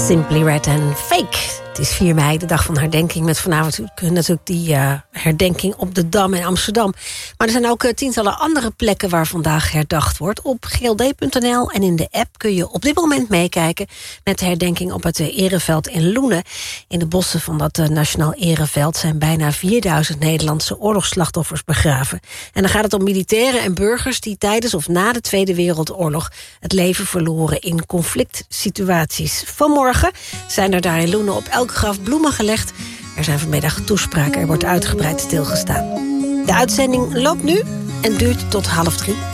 Simply Red en Fake. Het is 4 mei, de dag van herdenking... met vanavond natuurlijk die herdenking op de Dam in Amsterdam. Maar er zijn ook tientallen andere plekken waar vandaag herdacht wordt. Op gld.nl en in de app kun je op dit moment meekijken... met de herdenking op het Ereveld in Loenen. In de bossen van dat Nationaal Ereveld... zijn bijna 4000 Nederlandse oorlogsslachtoffers begraven. En dan gaat het om militairen en burgers... die tijdens of na de Tweede Wereldoorlog... het leven verloren in conflict situaties. Vanmorgen zijn er daar in Loenen op elk graf bloemen gelegd. Er zijn vanmiddag toespraken, er wordt uitgebreid stilgestaan. De uitzending loopt nu en duurt tot 14:30.